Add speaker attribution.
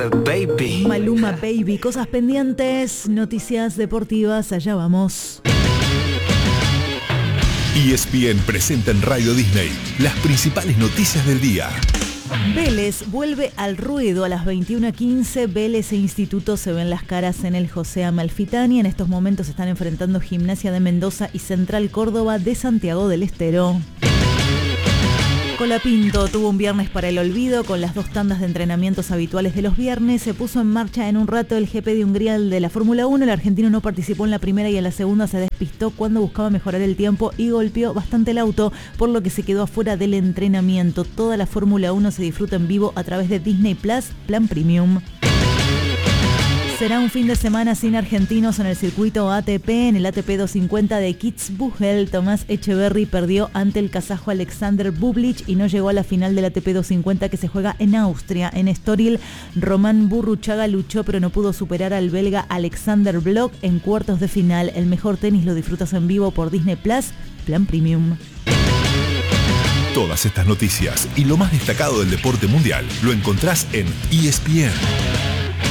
Speaker 1: baby.
Speaker 2: Maluma Baby, cosas pendientes, noticias deportivas, allá vamos.
Speaker 3: ESPN presenta en Radio Disney las principales noticias del día.
Speaker 2: Vélez vuelve al ruedo a las 21:15. Vélez e Instituto se ven las caras en el José Amalfitani. En estos momentos se están enfrentando Gimnasia de Mendoza y Central Córdoba de Santiago del Estero. Colapinto tuvo un viernes para el olvido con las 2 tandas de entrenamientos habituales de los viernes. Se puso en marcha en un rato el GP de Hungría de la Fórmula 1. El argentino no participó en la primera y en la segunda se despistó cuando buscaba mejorar el tiempo y golpeó bastante el auto, por lo que se quedó afuera del entrenamiento. Toda la Fórmula 1 se disfruta en vivo a través de Disney Plus, Plan Premium. Será un fin de semana sin argentinos en el circuito ATP. En el ATP 250 de Kitzbühel, Tomás Echeverry perdió ante el kazajo Alexander Bublik y no llegó a la final del ATP 250 que se juega en Austria. En Estoril, Román Burruchaga luchó pero no pudo superar al belga Alexander Blok en cuartos de final. El mejor tenis lo disfrutas en vivo por Disney Plus, Plan Premium.
Speaker 3: Todas estas noticias y lo más destacado del deporte mundial lo encontrás en ESPN.